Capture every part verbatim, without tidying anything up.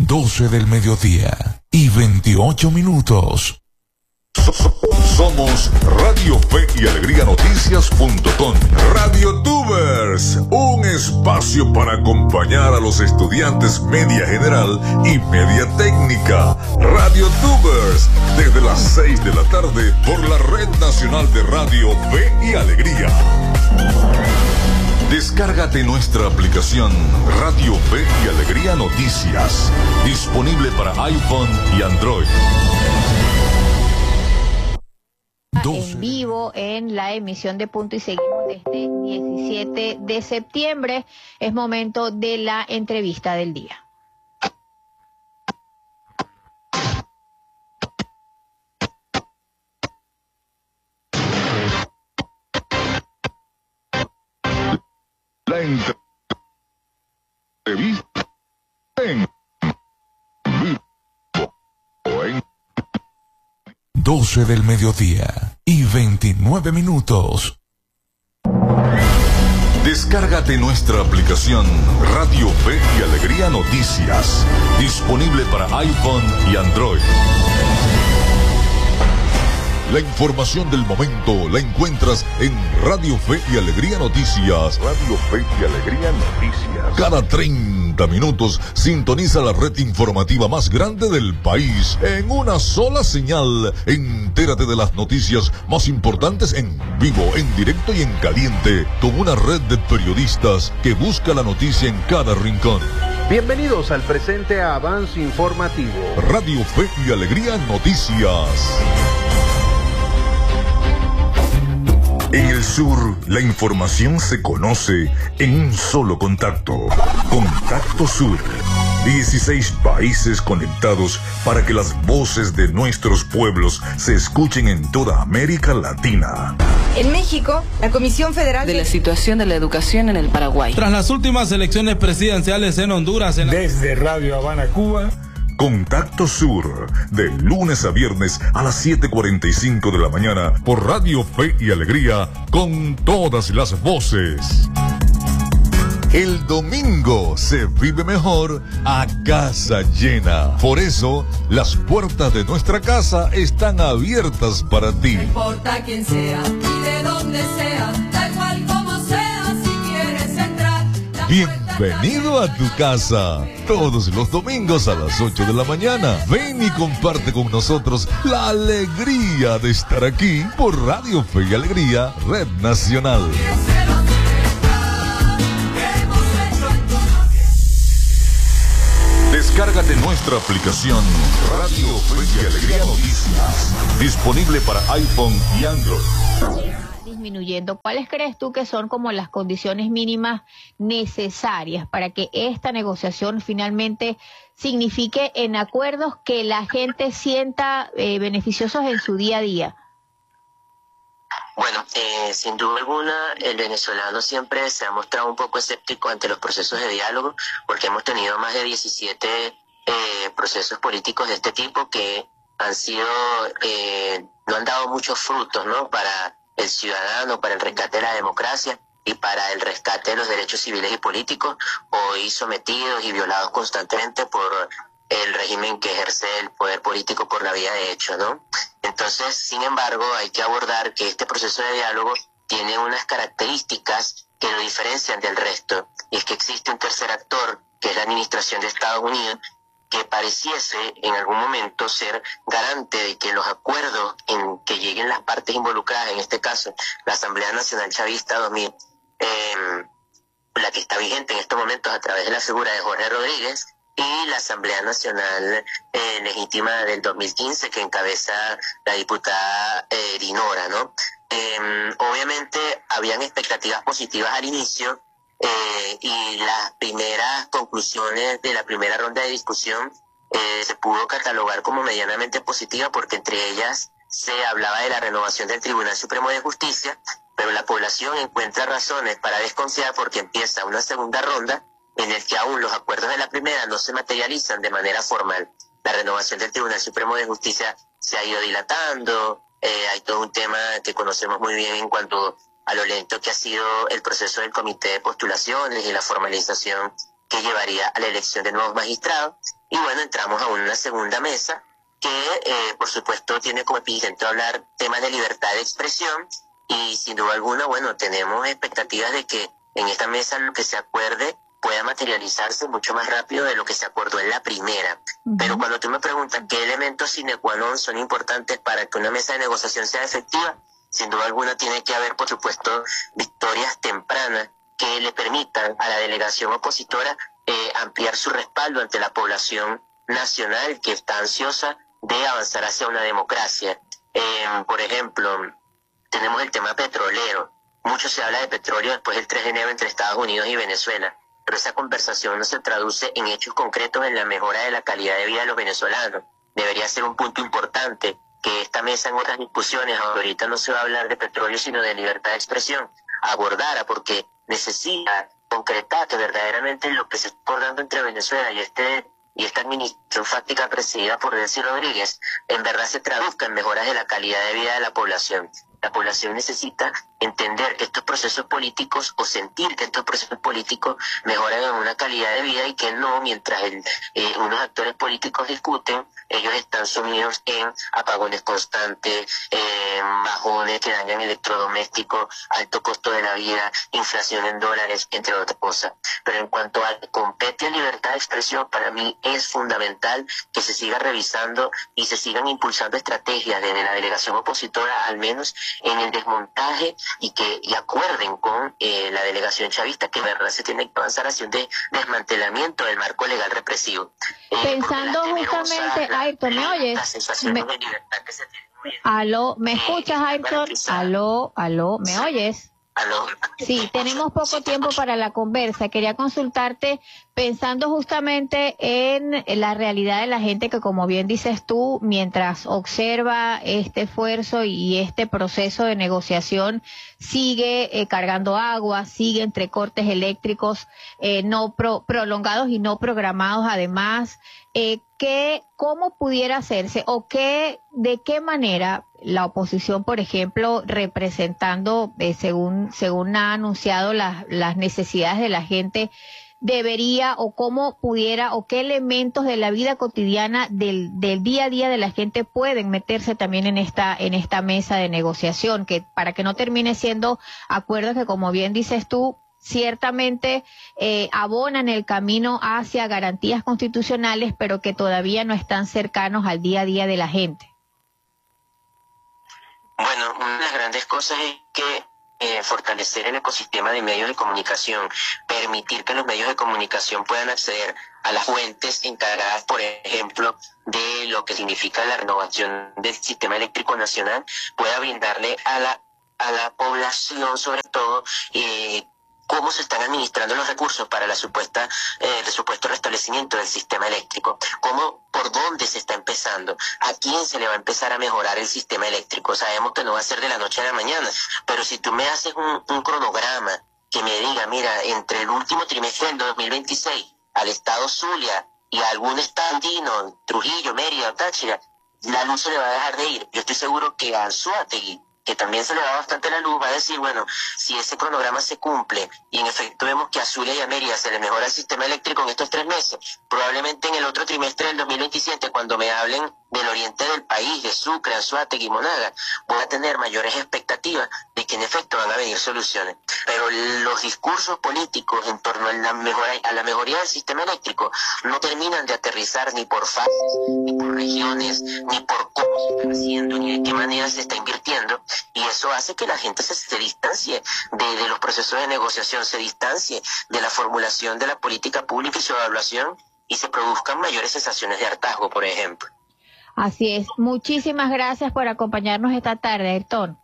doce del mediodía y veintiocho minutos. Somos Radio Fe y Alegría Noticias punto com. Radio Tubers, un espacio para acompañar a los estudiantes media general y media técnica. Radio Tubers, desde las seis de la tarde por la Red Nacional de Radio Fe y Alegría. Descárgate nuestra aplicación Radio Fe y Alegría Noticias, disponible para iPhone y Android. En vivo en la emisión de Punto y seguimos desde diecisiete de septiembre. Es momento de la entrevista del día. La entrevista en vivo en doce del mediodía y veintinueve minutos. Descárgate nuestra aplicación Radio Fe y Alegría Noticias, disponible para iPhone y Android. La información del momento la encuentras en Radio Fe y Alegría Noticias. Radio Fe y Alegría Noticias. Cada treinta minutos sintoniza la red informativa más grande del país en una sola señal. Entérate de las noticias más importantes en vivo, en directo y en caliente, con una red de periodistas que busca la noticia en cada rincón. Bienvenidos al presente avance informativo. Radio Fe y Alegría Noticias. En el sur, la información se conoce en un solo contacto. Contacto Sur. dieciséis países conectados para que las voces de nuestros pueblos se escuchen en toda América Latina. En México, la Comisión Federal de la situación de la educación en el Paraguay. Tras las últimas elecciones presidenciales en Honduras. En la... Desde Radio Habana, Cuba. Contacto Sur, de lunes a viernes a las siete cuarenta y cinco de la mañana por Radio Fe y Alegría, con todas las voces. El domingo se vive mejor a casa llena. Por eso, las puertas de nuestra casa están abiertas para ti. No importa quién sea y de dónde sea, tal cual como sea, si quieres entrar. Bienvenido a tu casa. Todos los domingos a las ocho de la mañana. Ven y comparte con nosotros la alegría de estar aquí por Radio Fe y Alegría, Red Nacional. Descárgate nuestra aplicación Radio Fe y Alegría Noticias, disponible para iPhone y Android. Disminuyendo. ¿Cuáles crees tú que son como las condiciones mínimas necesarias para que esta negociación finalmente signifique en acuerdos que la gente sienta eh, beneficiosos en su día a día? Bueno, eh, sin duda alguna, el venezolano siempre se ha mostrado un poco escéptico ante los procesos de diálogo, porque hemos tenido más de diecisiete eh, procesos políticos de este tipo que han sido, eh, no han dado muchos frutos, ¿no?, para el ciudadano, para el rescate de la democracia y para el rescate de los derechos civiles y políticos, hoy sometidos y violados constantemente por el régimen que ejerce el poder político por la vía de hecho, ¿no? Entonces, sin embargo, hay que abordar que este proceso de diálogo tiene unas características que lo diferencian del resto, y es que existe un tercer actor, que es la administración de Estados Unidos, que pareciese en algún momento ser garante de que los acuerdos en que lleguen las partes involucradas, en este caso la Asamblea Nacional Chavista dos mil, eh, la que está vigente en estos momentos a través de la figura de Jorge Rodríguez, y la Asamblea Nacional eh, Legítima del dos mil quince, que encabeza la diputada eh, Dinora, ¿no? Eh, obviamente habían expectativas positivas al inicio, Eh, y las primeras conclusiones de la primera ronda de discusión eh, se pudo catalogar como medianamente positiva, porque entre ellas se hablaba de la renovación del Tribunal Supremo de Justicia, pero la población encuentra razones para desconfiar porque empieza una segunda ronda en el que aún los acuerdos de la primera no se materializan de manera formal. La renovación del Tribunal Supremo de Justicia se ha ido dilatando, eh, hay todo un tema que conocemos muy bien en cuanto a lo lento que ha sido el proceso del comité de postulaciones y la formalización que llevaría a la elección de nuevos magistrados. y bueno, entramos a una segunda mesa que eh, por supuesto tiene como epicentro hablar temas de libertad de expresión, y sin duda alguna, bueno, tenemos expectativas de que en esta mesa lo que se acuerde pueda materializarse mucho más rápido de lo que se acordó en la primera. Uh-huh. Pero cuando tú me preguntas qué elementos sine qua non son importantes para que una mesa de negociación sea efectiva, sin duda alguna tiene que haber, por supuesto, victorias tempranas que le permitan a la delegación opositora eh, ampliar su respaldo ante la población nacional que está ansiosa de avanzar hacia una democracia. Eh, por ejemplo, tenemos el tema petrolero. Mucho se habla de petróleo después del tres de enero entre Estados Unidos y Venezuela, pero esa conversación no se traduce en hechos concretos en la mejora de la calidad de vida de los venezolanos. Debería ser un punto importante que esta mesa en otras discusiones, ahorita no se va a hablar de petróleo sino de libertad de expresión, abordara, porque necesita concretar que verdaderamente lo que se está acordando entre Venezuela y este y esta administración fáctica presidida por Delcy Rodríguez en verdad se traduzca en mejoras de la calidad de vida de la población. La población necesita entender que estos procesos políticos, o sentir que estos procesos políticos mejoran en una calidad de vida, y que no, mientras el, eh, unos actores políticos discuten, ellos están sumidos en apagones constantes, eh, bajones que dañan electrodomésticos, alto costo de la vida, inflación en dólares, entre otras cosas. Pero en cuanto a compete a libertad de expresión, para mí es fundamental que se siga revisando y se sigan impulsando estrategias desde la delegación opositora, al menos en el desmontaje, y que y acuerden con eh, la delegación chavista que en verdad se tiene que avanzar hacia un de, desmantelamiento del marco legal represivo. Eh, Pensando justamente, Ayrton, ¿me oyes? Me... Aló, ¿me escuchas, Ayrton? Aló, aló, ¿me oyes? ¿Aló? Sí, tenemos poco tiempo para la conversa. Quería consultarte, pensando justamente en la realidad de la gente que, como bien dices tú, mientras observa este esfuerzo y este proceso de negociación, sigue eh, cargando agua, sigue entre cortes eléctricos eh, no pro, prolongados y no programados, además, eh, ¿qué, cómo pudiera hacerse o qué, de qué manera la oposición, por ejemplo, representando, eh, según según ha anunciado las las necesidades de la gente, debería o cómo pudiera o qué elementos de la vida cotidiana del del día a día de la gente pueden meterse también en esta en esta mesa de negociación, que para que no termine siendo acuerdos que, como bien dices tú, ciertamente eh, abonan el camino hacia garantías constitucionales, pero que todavía no están cercanos al día a día de la gente. Bueno, una de las grandes cosas es que eh, fortalecer el ecosistema de medios de comunicación, permitir que los medios de comunicación puedan acceder a las fuentes encargadas, por ejemplo, de lo que significa la renovación del sistema eléctrico nacional, pueda brindarle a la a la población, sobre todo, eh, cómo se están administrando los recursos para la supuesta, eh, el supuesto restablecimiento del sistema eléctrico, cómo, por dónde se está empezando, a quién se le va a empezar a mejorar el sistema eléctrico. Sabemos que no va a ser de la noche a la mañana, pero si tú me haces un, un cronograma que me diga, mira, entre el último trimestre del dos mil veintiséis al estado Zulia y a algún estado andino, Trujillo, Mérida o Táchira, la luz se le va a dejar de ir. Yo estoy seguro que a Anzoátegui, que también se le da bastante la luz, va a decir, bueno, si ese cronograma se cumple y en efecto vemos que a Zulia y a Mérida se les mejora el sistema eléctrico en estos tres meses, probablemente en el otro trimestre del dos mil veintisiete, cuando me hablen del oriente del país, de Sucre, Anzoátegui y Monaga, voy a tener mayores expectativas de que en efecto van a venir soluciones. Pero los discursos políticos en torno a la, mejora, a la mejoría del sistema eléctrico no terminan de aterrizar ni por fases, ni por regiones, ni por cómo se está haciendo, ni de qué manera se está invirtiendo. Y eso hace que la gente se, se distancie de, de los procesos de negociación, se distancie de la formulación de la política pública y su evaluación, y se produzcan mayores sensaciones de hartazgo, por ejemplo. Así es. Muchísimas gracias por acompañarnos esta tarde, Ayrton.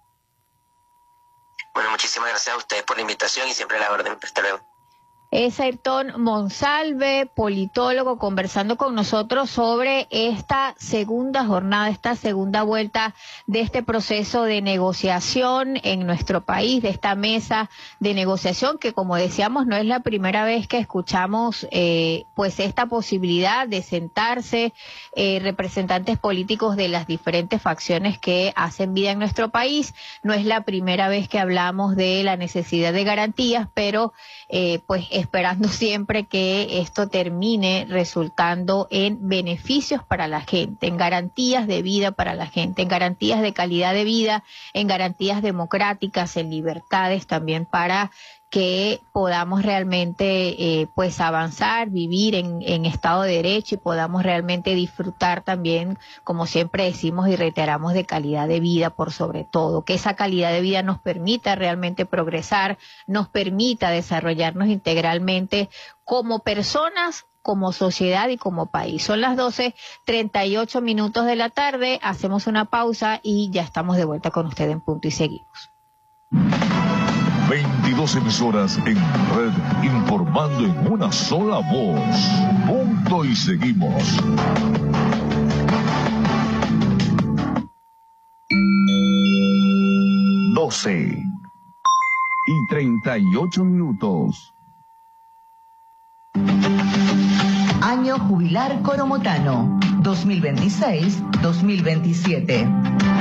Bueno, muchísimas gracias a ustedes por la invitación y siempre a la orden. Hasta luego. Es Ayrton Monsalve, politólogo, conversando con nosotros sobre esta segunda jornada, esta segunda vuelta de este proceso de negociación en nuestro país, de esta mesa de negociación que, como decíamos, no es la primera vez que escuchamos eh, pues esta posibilidad de sentarse eh, representantes políticos de las diferentes facciones que hacen vida en nuestro país. No es la primera vez que hablamos de la necesidad de garantías, pero eh, pues esperando siempre que esto termine resultando en beneficios para la gente, en garantías de vida para la gente, en garantías de calidad de vida, en garantías democráticas, en libertades también para que podamos realmente eh, pues avanzar, vivir en, en Estado de Derecho y podamos realmente disfrutar también, como siempre decimos y reiteramos, de calidad de vida por sobre todo, que esa calidad de vida nos permita realmente progresar, nos permita desarrollarnos integralmente como personas, como sociedad y como país. Son las doce treinta y ocho minutos de la tarde, hacemos una pausa y ya estamos de vuelta con usted en Punto y seguimos. veintidós emisoras en red, informando en una sola voz. Punto y seguimos. doce y treinta y ocho minutos. Año jubilar coromotano, dos mil veintiséis dos mil veintisiete.